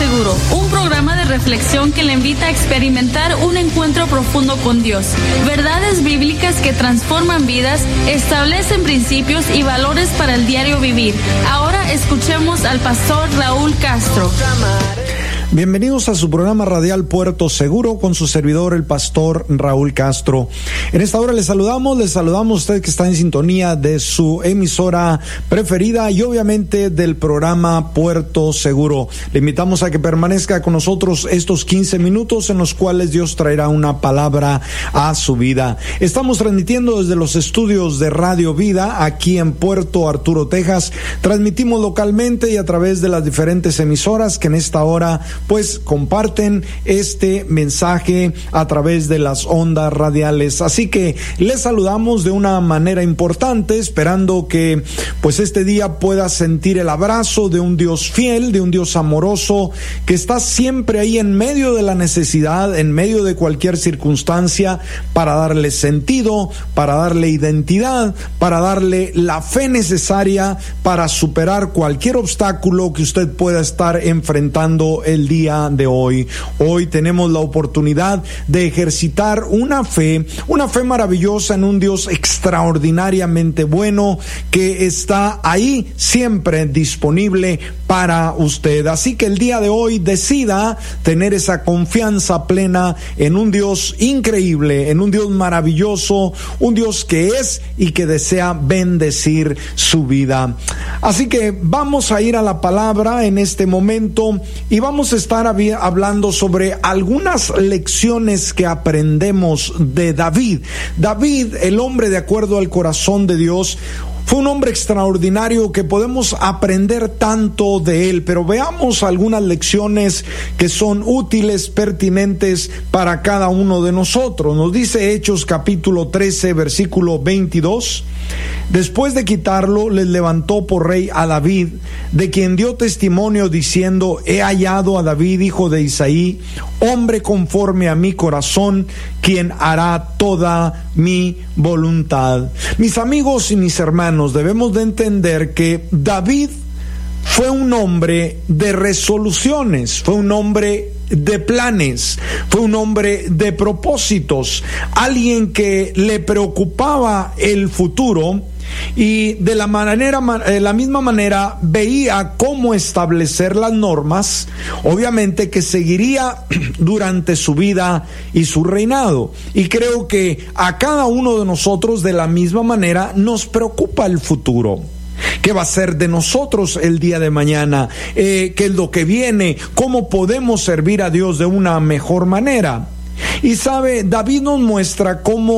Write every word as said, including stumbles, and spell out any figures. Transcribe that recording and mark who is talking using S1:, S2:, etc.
S1: Seguro, un programa de reflexión que le invita a experimentar un encuentro profundo con Dios. Verdades bíblicas que transforman vidas, establecen principios y valores para el diario vivir. Ahora escuchemos al pastor Raúl Castro.
S2: Bienvenidos a su programa radial Puerto Seguro con su servidor, el pastor Raúl Castro. En esta hora les saludamos, les saludamos a usted que está en sintonía de su emisora preferida y obviamente del programa Puerto Seguro. Le invitamos a que permanezca con nosotros estos quince minutos en los cuales Dios traerá una palabra a su vida. Estamos transmitiendo desde los estudios de Radio Vida aquí en Puerto Arturo, Texas. Transmitimos localmente y a través de las diferentes emisoras que en esta hora pues comparten este mensaje a través de las ondas radiales. Así que les saludamos de una manera importante, esperando que pues este día pueda sentir el abrazo de un Dios fiel, de un Dios amoroso, que está siempre ahí en medio de la necesidad, en medio de cualquier circunstancia, para darle sentido, para darle identidad, para darle la fe necesaria para superar cualquier obstáculo que usted pueda estar enfrentando el día de hoy. Hoy tenemos la oportunidad de ejercitar una fe, una fe maravillosa en un Dios extraordinariamente bueno que está ahí siempre disponible para usted. Así que el día de hoy decida tener esa confianza plena en un Dios increíble, en un Dios maravilloso, un Dios que es y que desea bendecir su vida. Así que vamos a ir a la palabra en este momento y vamos a estar hablando sobre algunas lecciones que aprendemos de David. David, el hombre de acuerdo al corazón de Dios, fue un hombre extraordinario que podemos aprender tanto de él, pero veamos algunas lecciones que son útiles, pertinentes para cada uno de nosotros. Nos dice Hechos capítulo trece, versículo veintidós. Después de quitarlo, les levantó por rey a David, de quien dio testimonio diciendo: he hallado a David, hijo de Isaí, hombre conforme a mi corazón, quien hará toda mi voluntad. Mis amigos y mis hermanos, debemos de entender que David fue un hombre de resoluciones, fue un hombre de planes, fue un hombre de propósitos, alguien que le preocupaba el futuro y de la manera, de la misma manera veía cómo establecer las normas, obviamente que seguiría durante su vida y su reinado. Y creo que a cada uno de nosotros de la misma manera nos preocupa el futuro. ¿Qué va a ser de nosotros el día de mañana? Eh, ¿Qué es lo que viene? ¿Cómo podemos servir a Dios de una mejor manera? Y sabe, David nos muestra cómo